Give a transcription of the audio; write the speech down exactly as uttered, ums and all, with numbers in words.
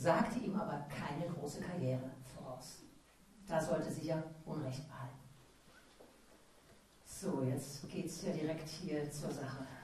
sagte ihm aber keine große Karriere voraus. Da sollte sie ja Unrecht behalten. So, jetzt geht es ja direkt hier zur Sache.